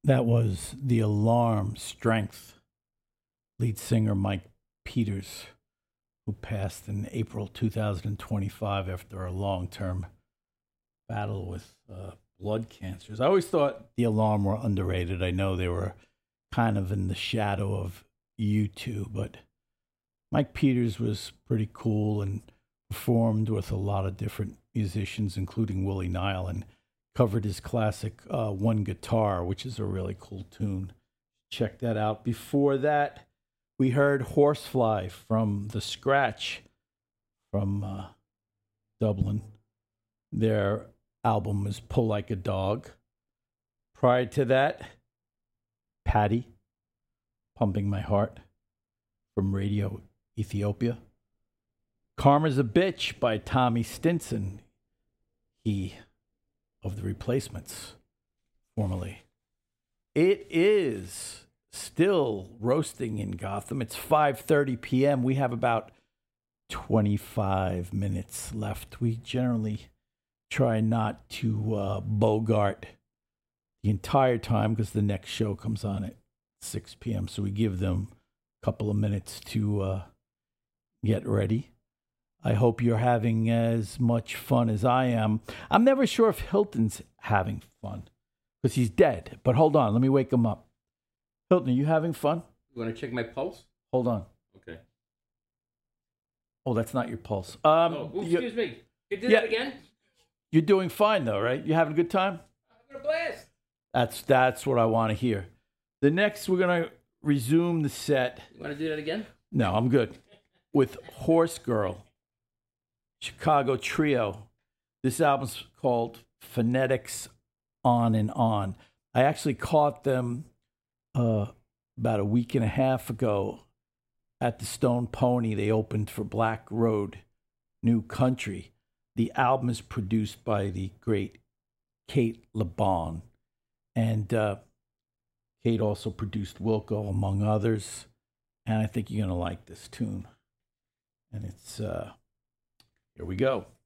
That was The Alarm Strength, lead singer Mike Peters, who passed in April 2025 after a long-term battle with blood cancers. I always thought The Alarm were underrated. I know they were kind of in the shadow of U2, but Mike Peters was pretty cool and performed with a lot of different musicians, including Willie Nile, and covered his classic One Guitar, which is a really cool tune. Check that out. Before that, we heard Horsefly from The Scratch from Dublin. Their album is Pull Like a Dog. Prior to that, Paddy, Pumping My Heart from Radio Ethiopia. Karma's a Bitch by Tommy Stinson. He of the Replacements, formerly. It is still roasting in Gotham. It's 5:30 p.m. We have about 25 minutes left. We generally try not to bogart the entire time because the next show comes on at 6 p.m. So we give them a couple of minutes to get ready. I hope you're having as much fun as I am. I'm never sure if Hilton's having fun because he's dead. But hold on, let me wake him up. Hilton, are you having fun? You want to check my pulse? Hold on. Okay. Oh, that's not your pulse. Excuse me. You did that again? You're doing fine, though, right? You having a good time? I'm going to blast. That's what I want to hear. The next, we're going to resume the set. You want to do that again? No, I'm good. With Horse Girl, Chicago trio. This album's called Phonetics On and On. I actually caught them about a week and a half ago at the Stone Pony. They opened for Black Road New Country. The album is produced by the great Kate LeBon. And Kate also produced Wilco, among others. And I think you're going to like this tune. And it's... here we go.